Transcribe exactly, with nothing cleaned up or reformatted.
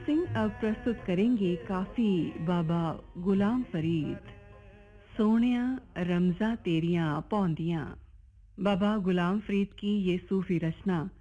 सिंह अब प्रस्तुत करेंगे काफी बाबा गुलाम फरीद। सोनिया रमजा तेरियां पौंदियां। बाबा गुलाम फरीद की ये सूफी रचना